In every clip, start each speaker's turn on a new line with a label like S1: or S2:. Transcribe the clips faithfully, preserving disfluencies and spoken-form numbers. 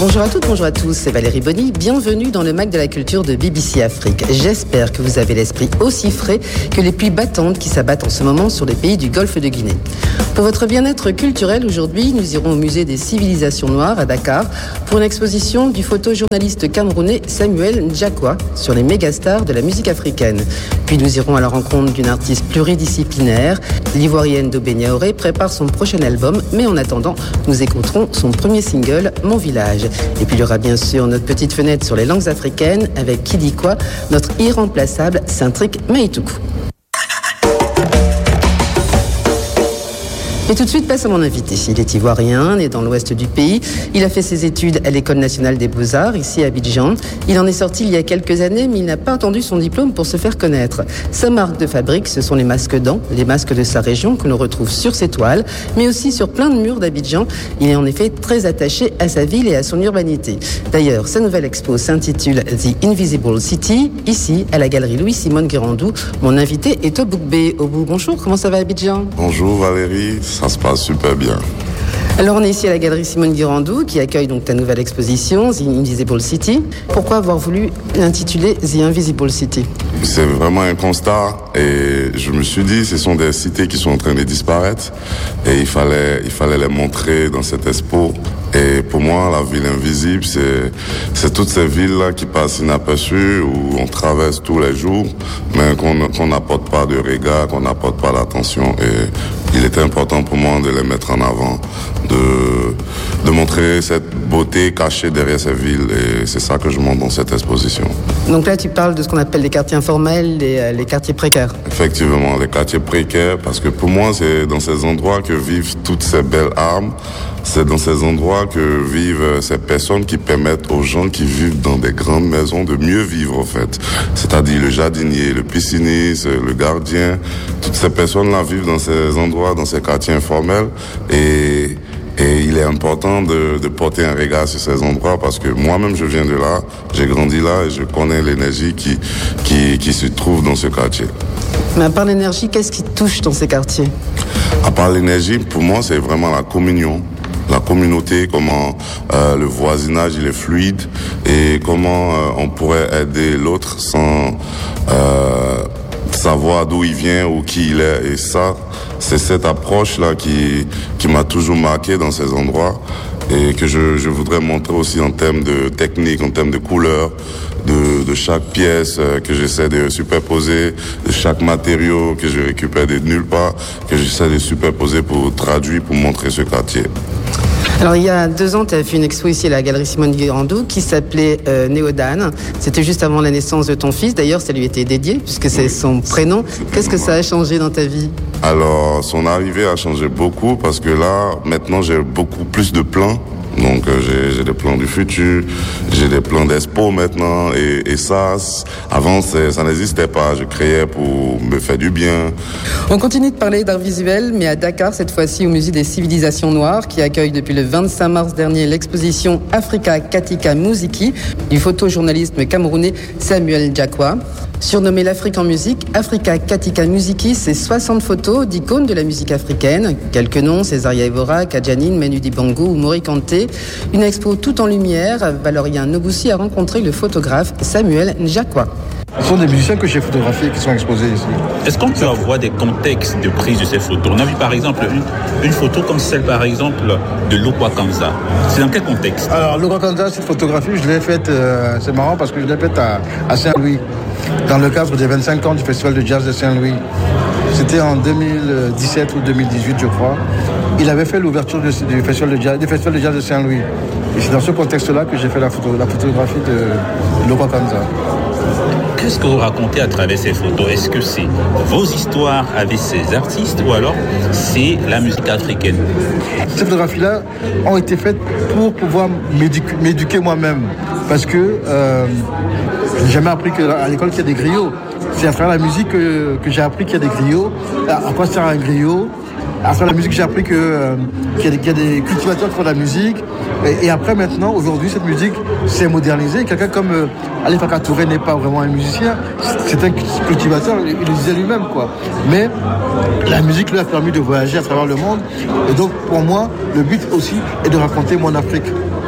S1: Bonjour à toutes, bonjour à tous, c'est Valérie Bonny. Bienvenue dans le Mag de la Culture de B B C Afrique. J'espère que vous avez l'esprit aussi frais que les pluies battantes qui s'abattent en ce moment sur les pays du Golfe de Guinée. Pour votre bien-être culturel, aujourd'hui, nous irons au musée des civilisations noires à Dakar pour une exposition du photojournaliste camerounais Samuel Njakwa sur les mégastars de la musique africaine. Puis nous irons à la rencontre d'une artiste pluridisciplinaire. L'Ivoirienne Dobé Niaouré prépare son prochain album, mais en attendant, nous écouterons son premier single, Mon Village. Et puis il y aura bien sûr notre petite fenêtre sur les langues africaines avec Qui dit quoi, notre irremplaçable Centric Maïtoukou. Et tout de suite, passe à mon invité. Il est ivoirien, né dans l'ouest du pays. Il a fait ses études à l'École nationale des beaux-arts, ici à Abidjan. Il en est sorti il y a quelques années, mais il n'a pas attendu son diplôme pour se faire connaître. Sa marque de fabrique, ce sont les masques dents, les masques de sa région que l'on retrouve sur ses toiles, mais aussi sur plein de murs d'Abidjan. Il est en effet très attaché à sa ville et à son urbanité. D'ailleurs, sa nouvelle expo s'intitule The Invisible City, ici, à la galerie Louis-Simone Guérandou. Mon invité est Obougbe. Obou, bonjour, comment ça va Abidjan?
S2: Bonjour Valérie. Ça se passe super bien.
S1: Alors on est ici à la galerie Simone Guérandou qui accueille donc ta nouvelle exposition, The Invisible City. Pourquoi avoir voulu l'intituler The Invisible City?
S2: C'est vraiment un constat et je me suis dit ce sont des cités qui sont en train de disparaître et il fallait, il fallait les montrer dans cette expo. Et pour moi, la ville invisible, c'est, c'est toutes ces villes-là qui passent inaperçues, où on traverse tous les jours, mais qu'on, qu'on n'apporte pas de regard, qu'on n'apporte pas d'attention. Et il était important pour moi de les mettre en avant, de, de montrer cette beauté cachée derrière ces villes. Et c'est ça que je montre dans cette exposition.
S1: Donc là, tu parles de ce qu'on appelle les quartiers informels, les, les quartiers précaires.
S2: Effectivement, les quartiers précaires, parce que pour moi, c'est dans ces endroits que vivent toutes ces belles âmes. C'est dans ces endroits que vivent ces personnes qui permettent aux gens qui vivent dans des grandes maisons de mieux vivre, en fait. C'est-à-dire le jardinier, le pisciniste, le gardien. Toutes ces personnes-là vivent dans ces endroits, dans ces quartiers informels. Et, et il est important de, de porter un regard sur ces endroits parce que moi-même, je viens de là, j'ai grandi là et je connais l'énergie qui, qui, qui se trouve dans ce quartier.
S1: Mais à part l'énergie, qu'est-ce qui touche dans ces quartiers?
S2: À part l'énergie, pour moi, c'est vraiment la communion. La communauté, comment euh, le voisinage il est fluide et comment euh, on pourrait aider l'autre sans euh, savoir d'où il vient ou qui il est. Et ça, c'est cette approche-là qui, qui m'a toujours marqué dans ces endroits et que je, je voudrais montrer aussi en termes de technique, en termes de couleur, de, de chaque pièce euh, que j'essaie de superposer, de chaque matériau que je récupère de nulle part, que j'essaie de superposer pour traduire, pour montrer ce quartier.
S1: Alors il y a deux ans, tu as fait une expo ici à la galerie Simone Guérandou qui s'appelait euh, Néodane. C'était juste avant la naissance de ton fils. D'ailleurs, ça lui était dédié puisque c'est son prénom. Qu'est-ce que ça a changé dans ta vie?
S2: Alors, son arrivée a changé beaucoup parce que là, maintenant, j'ai beaucoup plus de plans. Donc euh, j'ai, j'ai des plans du futur, j'ai des plans d'expo maintenant et, et ça, avant ça n'existait pas, je créais pour me faire du bien.
S1: On continue de parler d'art visuel, mais à Dakar cette fois-ci au musée des civilisations noires qui accueille depuis le vingt-cinq mars dernier l'exposition Africa Katika Muziki du photojournaliste camerounais Samuel Njakwa. Surnommé l'Afrique en musique, Africa Katika Muziki, c'est soixante photos d'icônes de la musique africaine. Quelques noms, Césaria Evora, Kadjanine, Manu Dibango ou Mori Kanté. Une expo tout en lumière. Valérien Noboussi a rencontré le photographe Samuel Njakwa.
S3: Ce sont des musiciens que j'ai photographiés qui sont exposés ici.
S4: Est-ce qu'on peut avoir des contextes de prise de ces photos? On a vu par exemple une, une photo comme celle par exemple de Lokwa Kanza. C'est dans quel contexte? Alors
S3: Lokwa Kanza, cette photographie, je l'ai faite, euh, c'est marrant parce que je l'ai faite à, à Saint-Louis, dans le cadre des vingt-cinq ans du Festival de Jazz de Saint-Louis. C'était en deux mille dix-sept ou deux mille dix-huit, je crois. Il avait fait l'ouverture du, du, festival de jazz, du Festival de Jazz de Saint-Louis. Et c'est dans ce contexte-là que j'ai fait la, photo, la photographie de, de Lokwa Kanza.
S4: Qu'est-ce que vous racontez à travers ces photos? Est-ce que c'est vos histoires avec ces artistes ou alors c'est la musique africaine?
S3: Ces photographies-là ont été faites pour pouvoir m'éduquer, m'éduquer moi-même. Parce que euh, j'ai jamais appris qu'à l'école qu'il y a des griots. C'est à travers la musique que, que j'ai appris qu'il y a des griots. À quoi sert un griot? À travers la musique, j'ai appris que, euh, qu'il, y a des, qu'il y a des cultivateurs qui font de la musique. Et, et après, maintenant, aujourd'hui, cette musique s'est modernisée. Quelqu'un comme euh, Ali Farka Touré n'est pas vraiment un musicien. C'est un cultivateur, il, il le disait lui-même, quoi. Mais la musique lui a permis de voyager à travers le monde. Et donc, pour moi, le but aussi est de raconter mon Afrique.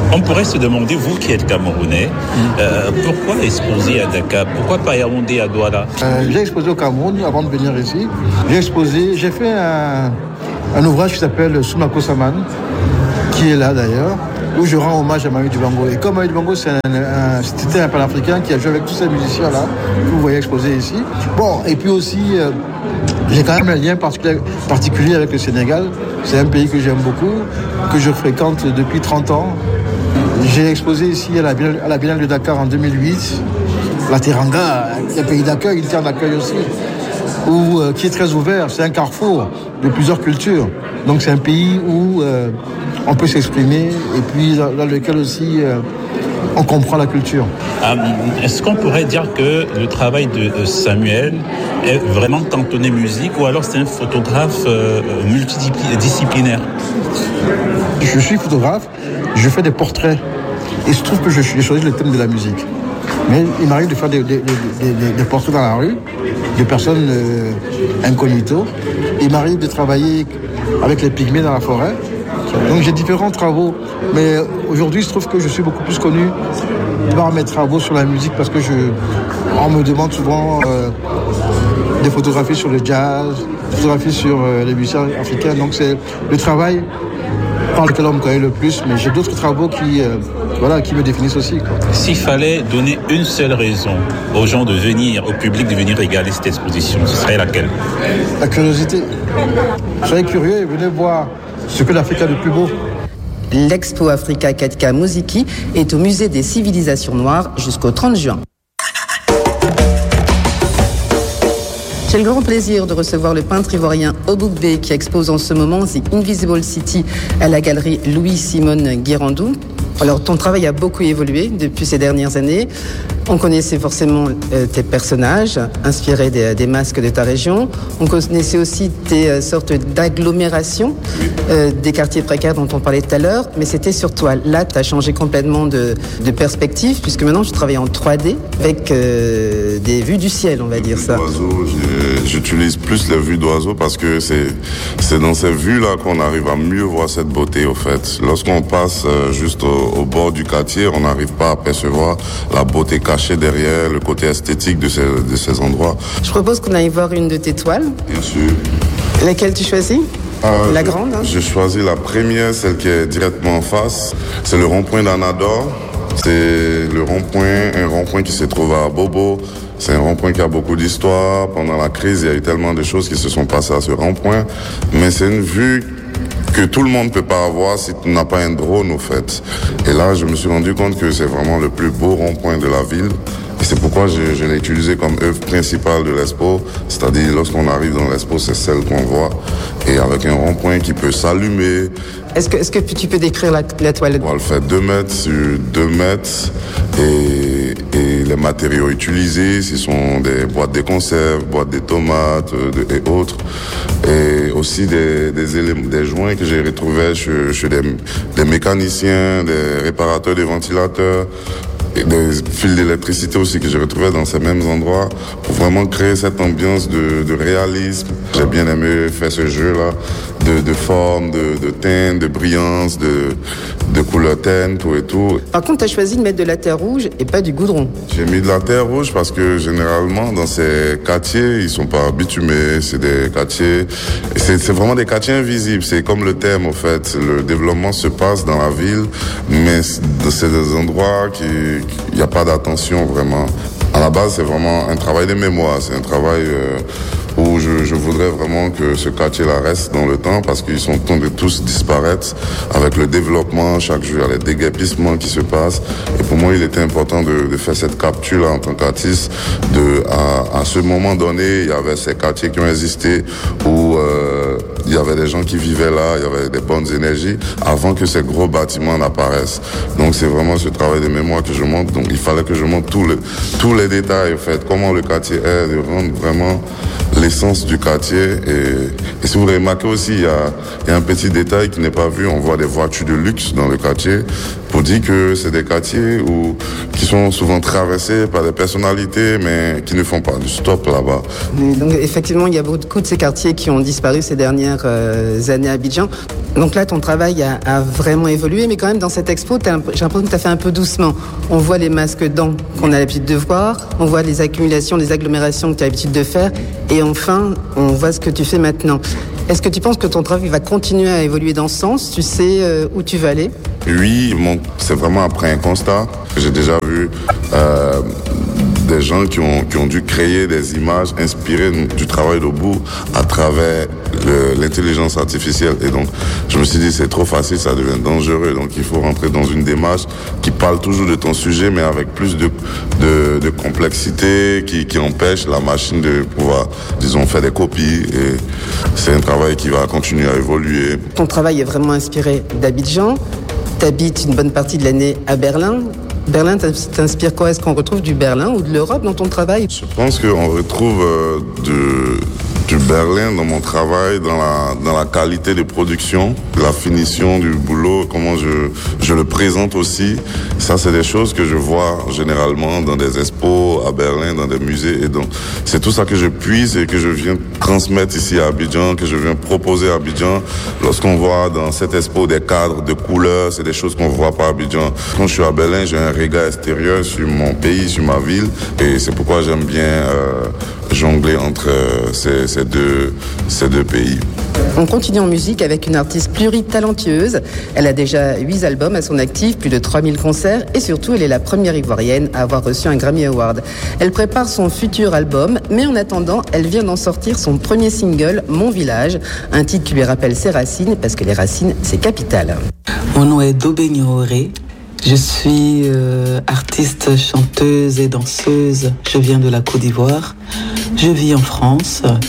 S4: On pourrait se demander, vous qui êtes Camerounais, euh, pourquoi exposer à Dakar? Pourquoi pas Yaoundé, à Douala?
S3: euh, J'ai exposé au Cameroun avant de venir ici. J'ai exposé, j'ai fait un, un ouvrage qui s'appelle Soumako Saman, qui est là d'ailleurs, où je rends hommage à Manu Dibango. Et comme Manu Dibango, c'est un, un, c'était un panafricain qui a joué avec tous ces musiciens-là, que vous voyez exposés ici. Bon, et puis aussi, euh, j'ai quand même un lien particulier, particulier avec le Sénégal. C'est un pays que j'aime beaucoup, que je fréquente depuis trente ans. J'ai exposé ici à la Biennale, à la Biennale de Dakar en deux mille huit. La Teranga, un pays d'accueil, une terre d'accueil aussi, où, euh, qui est très ouvert. C'est un carrefour de plusieurs cultures. Donc c'est un pays où euh, on peut s'exprimer et puis dans, dans lequel aussi euh, on comprend la culture.
S4: Euh, est-ce qu'on pourrait dire que le travail de Samuel est vraiment cantonné musique ou alors c'est un photographe euh, multidisciplinaire?
S3: Je suis photographe, je fais des portraits. Il se trouve que je, j'ai choisi le thème de la musique. Mais il m'arrive de faire des, des, des, des, des portraits dans la rue, de personnes euh, incognito. Il m'arrive de travailler avec les pygmées dans la forêt. Donc j'ai différents travaux. Mais aujourd'hui, il se trouve que je suis beaucoup plus connu par mes travaux sur la musique parce que je, on me demande souvent euh, des photographies sur le jazz, des photographies sur euh, les musiciens africains. Donc c'est le travail par lequel on me connaît le plus. Mais j'ai d'autres travaux qui, euh, voilà, qui me définissent aussi, quoi.
S4: S'il fallait donner une seule raison aux gens de venir, au public de venir regarder cette exposition, ce serait laquelle?
S3: La curiosité. Soyez curieux et venez voir ce que l'Afrique a de plus beau.
S1: L'Expo Africa quatre K Muziki est au Musée des Civilisations Noires jusqu'au trente juin. J'ai le grand plaisir de recevoir le peintre ivoirien Oboukbé qui expose en ce moment The Invisible City à la galerie Louis-Simone Guérandou. Alors, ton travail a beaucoup évolué depuis ces dernières années. On connaissait forcément euh, tes personnages, inspirés des, des masques de ta région. On connaissait aussi tes euh, sortes d'agglomérations euh, des quartiers précaires dont on parlait tout à l'heure. Mais c'était sur toi. Là, tu as changé complètement de, de perspective, puisque maintenant, tu travailles en trois D avec euh, des vues du ciel, on va dire ça.
S2: D'oiseaux, j'utilise plus les vues d'oiseaux parce que c'est, c'est dans ces vues-là qu'on arrive à mieux voir cette beauté, au fait. Lorsqu'on passe euh, juste au au bord du quartier, on n'arrive pas à percevoir la beauté cachée derrière, le côté esthétique de ces, de ces endroits.
S1: Je propose qu'on aille voir une de tes toiles.
S2: Bien sûr.
S1: Laquelle tu choisis?
S2: Euh,
S1: La
S2: je,
S1: grande hein?
S2: J'ai choisi la première, celle qui est directement en face. C'est le rond-point d'Anador. C'est le rond-point, un rond-point qui se trouve à Bobo. C'est un rond-point qui a beaucoup d'histoire. Pendant la crise, il y a eu tellement de choses qui se sont passées à ce rond-point. Mais c'est une vue que tout le monde peut pas avoir si tu n'as pas un drone, au fait. Et là, je me suis rendu compte que c'est vraiment le plus beau rond-point de la ville. Et c'est pourquoi je, je l'ai utilisé comme œuvre principale de l'expo. C'est-à-dire, lorsqu'on arrive dans l'expo, c'est celle qu'on voit. Et avec un rond-point qui peut s'allumer.
S1: Est-ce que, est-ce que tu peux décrire la, la toile?
S2: On va le faire deux mètres sur deux mètres. Et, et les matériaux utilisés, ce sont des boîtes de conserve, boîtes de tomates de, et autres. Et aussi des, des éléments, des joints que j'ai retrouvés chez, chez des, des mécaniciens, des réparateurs de ventilateurs. Et des fils d'électricité aussi que j'ai retrouvés dans ces mêmes endroits pour vraiment créer cette ambiance de, de réalisme. J'ai bien aimé faire ce jeu-là de, de forme, de, de teinte, de brillance, de, de couleur teinte, tout et tout.
S1: Par contre, tu as choisi de mettre de la terre rouge et pas du goudron.
S2: J'ai mis de la terre rouge parce que généralement dans ces quartiers, ils sont pas bitumés. C'est des quartiers, c'est, c'est vraiment des quartiers invisibles. C'est comme le thème, en fait. Le développement se passe dans la ville, mais c'est des endroits qui il n'y a pas d'attention vraiment. À la base, c'est vraiment un travail de mémoire. C'est un travail euh, où je, je voudrais vraiment que ce quartier-là reste dans le temps parce qu'ils sont en train de tous disparaître avec le développement. Chaque jour, il y a les déguerpissements qui se passent. Et pour moi, il était important de, de faire cette capture-là en tant qu'artiste. De, à, à ce moment donné, il y avait ces quartiers qui ont existé où euh, il y avait des gens qui vivaient là, il y avait des bonnes énergies avant que ces gros bâtiments n'apparaissent. Donc, c'est vraiment ce travail de mémoire que je montre. Donc, il fallait que je montre tout le, tous les détails, en fait, comment le quartier est, de rendre vraiment l'essence du quartier. Et, et si vous remarquez aussi, il y a, il y a un petit détail qui n'est pas vu. On voit des voitures de luxe dans le quartier. pour dire que c'est des quartiers où, qui sont souvent traversés par des personnalités, mais qui ne font pas du stop là-bas.
S1: Et donc effectivement, il y a beaucoup de ces quartiers qui ont disparu ces dernières euh, années à Abidjan. Donc là, ton travail a, a vraiment évolué, mais quand même dans cette expo, j'ai l'impression que tu as fait un peu doucement. On voit les masques dents qu'on a l'habitude de voir, on voit les accumulations, les agglomérations que tu as l'habitude de faire, et enfin, on voit ce que tu fais maintenant. Est-ce que tu penses que ton travail va continuer à évoluer dans ce sens? Tu sais euh, où tu vas aller?
S2: Oui, mon, c'est vraiment après un constat. J'ai déjà vu euh, des gens qui ont, qui ont dû créer des images inspirées du travail d'Obou à travers le, l'intelligence artificielle. Et donc, je me suis dit, c'est trop facile, ça devient dangereux. Donc, il faut rentrer dans une démarche qui parle toujours de ton sujet, mais avec plus de, de, de complexité, qui, qui empêche la machine de pouvoir, disons, faire des copies. Et c'est un travail qui va continuer à évoluer.
S1: Ton travail est vraiment inspiré d'Abidjan. Tu habites une bonne partie de l'année à Berlin. Berlin t'inspire quoi? Est-ce qu'on retrouve du Berlin ou de l'Europe dans ton travail?
S2: Je pense qu'on retrouve euh, de, du Berlin dans mon travail, dans la, dans la qualité de production, la finition du boulot, comment je, je le présente aussi. Ça, c'est des choses que je vois généralement dans des expos à Berlin, dans des musées. Et donc, c'est tout ça que je puise et que je viens transmettre ici à Abidjan, que je viens proposer à Abidjan. Lorsqu'on voit dans cette expo des cadres de couleurs, c'est des choses qu'on voit pas à Abidjan. Quand je suis à Berlin, j'ai un regard extérieur sur mon pays, sur ma ville. Et c'est pourquoi j'aime bien euh, jongler entre euh, ces, ces, deux, ces deux pays.
S1: On continue en musique avec une artiste pluritalentueuse. Elle a déjà huit albums à son actif, plus de trois mille concerts et surtout, elle est la première ivoirienne à avoir reçu un Grammy Award. Elle prépare son futur album, mais en attendant, elle vient d'en sortir son premier single, Mon Village, un titre qui lui rappelle ses racines, parce que les racines, c'est capital.
S5: Mon nom est Dobenyoré. Je suis euh, artiste, chanteuse et danseuse. Je viens de la Côte d'Ivoire. Je vis en France.